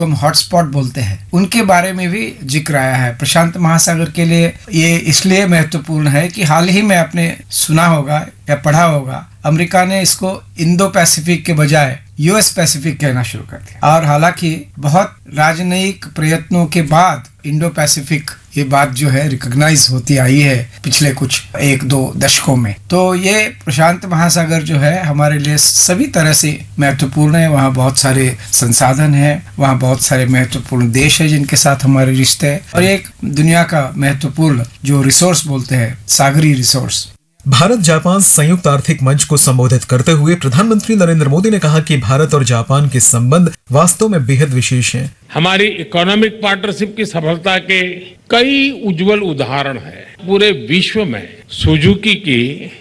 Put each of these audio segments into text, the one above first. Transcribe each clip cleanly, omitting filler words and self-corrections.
हम हॉटस्पॉट बोलते हैं, उनके बारे में भी जिक्र आया है। प्रशांत महासागर के लिए ये इसलिए महत्वपूर्ण है कि हाल ही में आपने सुना होगा या पढ़ा होगा, अमेरिका ने इसको इंडो पैसिफिक के बजाय यूएस पैसिफिक कहना शुरू कर दिया। और हालांकि बहुत राजनयिक प्रयत्नों के बाद इंडो पैसिफिक ये बात जो है रिकॉग्नाइज होती आई है पिछले कुछ 1-2 दशकों में। तो ये प्रशांत महासागर जो है हमारे लिए सभी तरह से महत्वपूर्ण है। वहाँ बहुत सारे संसाधन हैं, वहाँ बहुत सारे महत्वपूर्ण देश है जिनके साथ हमारे रिश्ते हैं, और एक दुनिया का महत्वपूर्ण जो रिसोर्स बोलते हैं, सागरी रिसोर्स। भारत जापान संयुक्त आर्थिक मंच को संबोधित करते हुए प्रधानमंत्री नरेंद्र मोदी ने कहा कि भारत और जापान के संबंध वास्तव में बेहद विशेष हैं। हमारी इकोनॉमिक पार्टनरशिप की सफलता के कई उज्जवल उदाहरण हैं। पूरे विश्व में सुजुकी की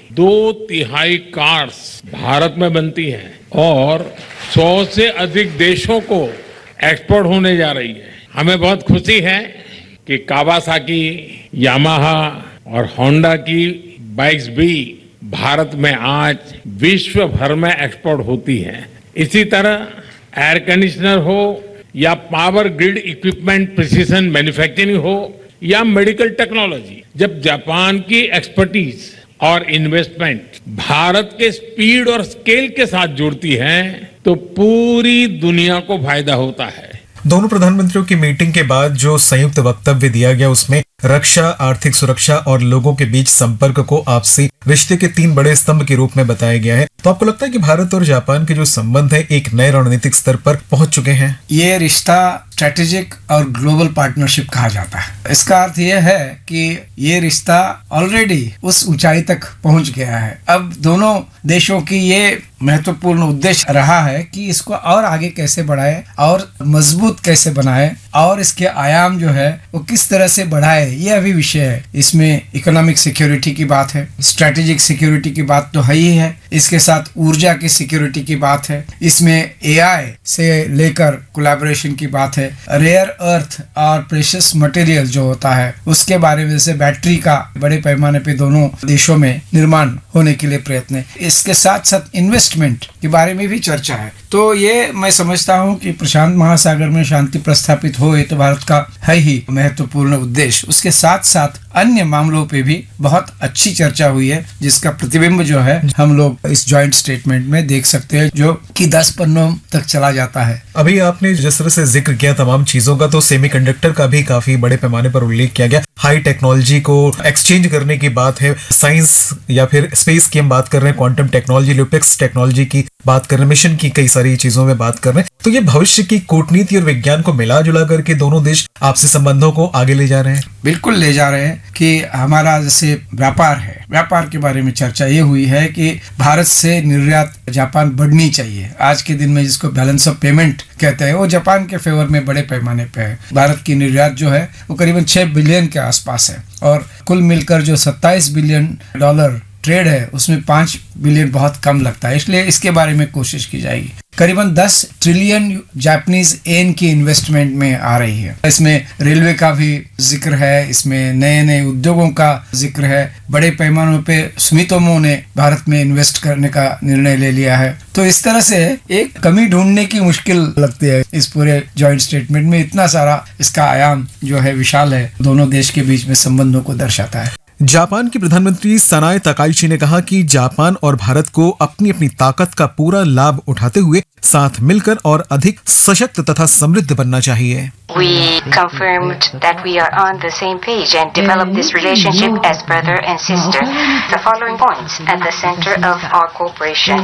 2/3 कार्स भारत में बनती हैं और 100 से अधिक देशों को एक्सपोर्ट होने जा रही है। हमें बहुत खुशी है कि कावासाकी, यामाहा और होंडा की बाइक्स भी भारत में आज विश्व भर में एक्सपोर्ट होती हैं। इसी तरह एयर कंडीशनर हो या power grid equipment, precision manufacturing हो या मेडिकल टेक्नोलॉजी, जब जापान की एक्सपर्टीज और इन्वेस्टमेंट भारत के स्पीड और स्केल के साथ जुड़ती है तो पूरी दुनिया को फायदा होता है। दोनों प्रधानमंत्रियों की मीटिंग के बाद जो संयुक्त वक्तव्य दिया गया उसमें रक्षा, आर्थिक सुरक्षा और लोगों के बीच संपर्क को आपसी रिश्ते के 3 बड़े स्तंभ के रूप में बताया गया है। तो आपको लगता है कि भारत और जापान के जो संबंध है एक नए रणनीतिक स्तर पर पहुंच चुके हैं? ये रिश्ता स्ट्रेटेजिक और ग्लोबल पार्टनरशिप कहा जाता है। इसका अर्थ ये है कि ये रिश्ता ऑलरेडी उस ऊंचाई तक पहुंच गया है। अब दोनों देशों की ये महत्वपूर्ण उद्देश्य रहा है कि इसको और आगे कैसे बढ़ाए और मजबूत कैसे बनाए और इसके आयाम जो है वो किस तरह से बढ़ाए, ये अभी विषय है। इसमें इकोनॉमिक सिक्योरिटी की बात है, स्ट्रेटेजिक सिक्योरिटी की बात तो है ही है, इसके साथ ऊर्जा की सिक्योरिटी की बात है, इसमें एआई से लेकर कोलैबोरेशन की बात है, रेयर अर्थ और प्रेशियस मटेरियल जो होता है उसके बारे में, जैसे बैटरी का बड़े पैमाने पे दोनों देशों में निर्माण होने के लिए प्रयत्न है। इसके साथ साथ इन्वेस्टमेंट के बारे में भी चर्चा है। तो ये मैं समझता हूँ कि प्रशांत महासागर में शांति प्रस्थापित हो, ये तो भारत का है ही महत्वपूर्ण उद्देश्य। उसके साथ साथ अन्य मामलों पे भी बहुत अच्छी चर्चा हुई है, जिसका प्रतिबिंब जो है हम लोग इस जॉइंट स्टेटमेंट में देख सकते हैं, जो कि 10 पन्नों तक चला जाता है। अभी आपने जिस तरह से जिक्र किया तमाम चीजों का, तो सेमीकंडक्टर का भी काफी बड़े पैमाने पर उल्लेख किया गया। हाई टेक्नोलॉजी को एक्सचेंज करने की बात है, साइंस या फिर स्पेस की हम बात कर रहे हैं, क्वांटम टेक्नोलॉजी, ल्यूपिक्स टेक्नोलॉजी की बात कर रहे हैं, मिशन की कई सारी चीजों में बात कर रहे हैं। तो ये भविष्य की कूटनीति और विज्ञान को मिला जुला करके दोनों देश आपसी संबंधों को आगे ले जा रहे हैं। बिल्कुल ले जा रहे हैं कि हमारा जैसे व्यापार है, व्यापार के बारे में चर्चा ये हुई है कि भारत से निर्यात जापान बढ़नी चाहिए। आज के दिन में जिसको बैलेंस ऑफ पेमेंट कहते हैं वो जापान के फेवर में बड़े पैमाने पे है। भारत की निर्यात जो है वो करीबन 6 बिलियन के आसपास है और कुल मिलकर जो $27 बिलियन ट्रेड है उसमें 5 बिलियन बहुत कम लगता है, इसलिए इसके बारे में कोशिश की जाएगी। करीबन 10 ट्रिलियन जापानीज येन की इन्वेस्टमेंट में आ रही है। इसमें रेलवे का भी जिक्र है, इसमें नए नए उद्योगों का जिक्र है। बड़े पैमानों पे सुमितोमो ने भारत में इन्वेस्ट करने का निर्णय ले लिया है। तो इस तरह से एक कमी ढूंढने की मुश्किल लगती है इस पूरे जॉइंट स्टेटमेंट में। इतना सारा इसका आयाम जो है विशाल है, दोनों देश के बीच में संबंधों को दर्शाता है। जापान की प्रधानमंत्री सनाए तकाइची ने कहा कि जापान और भारत को अपनी अपनी ताकत का पूरा लाभ उठाते हुए साथ मिलकर और अधिक सशक्त तथा समृद्ध बनना चाहिए। We confirmed that we are on the same page and developed this relationship as brother and sister. The following points at the center of our cooperation.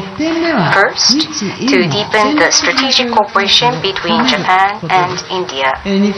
First, to deepen the strategic cooperation between Japan and India.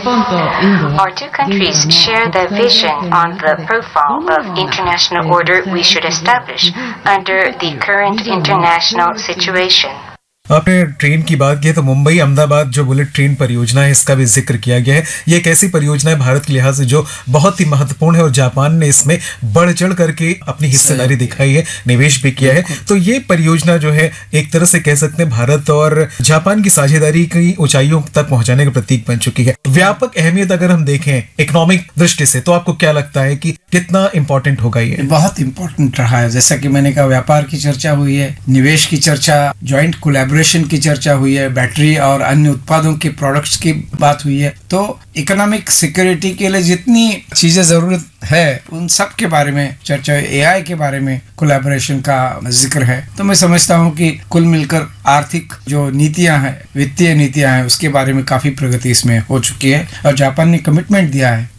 Our two countries share the vision on the profile of international order we should establish under the current international situation. आपने train की बात की तो मुंबई अहमदाबाद जो bullet train परियोजना है इसका भी जिक्र किया गया है। ये एक ऐसी परियोजना है भारत के लिहाज से जो बहुत ही महत्वपूर्ण है और जापान ने इसमें बढ़ चढ़ करके अपनी हिस्सेदारी दिखाई है, निवेश भी किया है। तो ये परियोजना जो है एक तरह से कह सकते हैं भारत और जापान की साझेदारी की ऊंचाइयों तक पहुंचाने का प्रतीक बन चुकी है। व्यापक अहमियत अगर हम देखें इकोनॉमिक दृष्टि से तो आपको क्या लगता है कि कितना इंपॉर्टेंट होगा? ये बहुत इंपॉर्टेंट रहा है। जैसा कि मैंने कहा, व्यापार की चर्चा हुई है, निवेश की चर्चा, ज्वाइंट कोलैबोरेशन कोलैबोरेशन की चर्चा हुई है, बैटरी और अन्य उत्पादों के प्रोडक्ट्स की बात हुई है। तो इकोनॉमिक सिक्योरिटी के लिए जितनी चीजें जरूरत है उन सब के बारे में चर्चा है। एआई के बारे में कोलैबोरेशन का जिक्र है। तो मैं समझता हूँ कि कुल मिलकर आर्थिक जो नीतियां हैं, वित्तीय नीतियां हैं, उसके बारे में काफी प्रगति इसमें हो चुकी है और जापान ने कमिटमेंट दिया है